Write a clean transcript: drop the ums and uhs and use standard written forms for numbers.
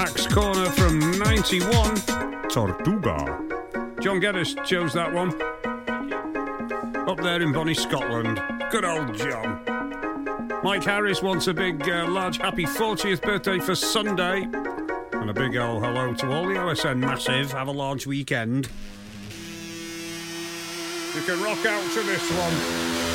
Axe Corner from 91, Tortuga. John Geddes chose that one. Up there in Bonnie, Scotland. Good old John. Mike Harris wants a big, large happy 40th birthday for Sunday. And a big old hello to all the OSN Massive. Have a large weekend. You can rock out to this one.